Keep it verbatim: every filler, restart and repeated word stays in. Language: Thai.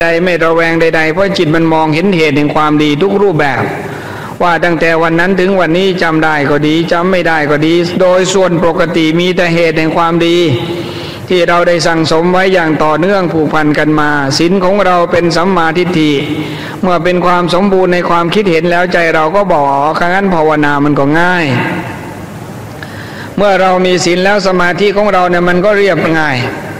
ใดไม่ระแวงใดๆเพราะจิตมันมองเห็นเหตุแห่งความดีทุกรูปแบบว่าตั้งแต่วันนั้นถึงวันนี้จำได้ก็ดีจำไม่ได้ก็ดีโดยส่วนปกติมีแต่เหตุแห่งความดีที่เราได้สั่งสมไว้อย่างต่อเนื่องผูกพันกันมาศีลของเราเป็นสัมมาทิฏฐิเมื่อเป็นความสมบูรณ์ในความคิดเห็นแล้วใจเราก็บอกครั้งนั้นภาวนามันก็ง่ายเมื่อเรามีศีลแล้วสมาธิของเราเนี่ยมันก็เรียบง่าย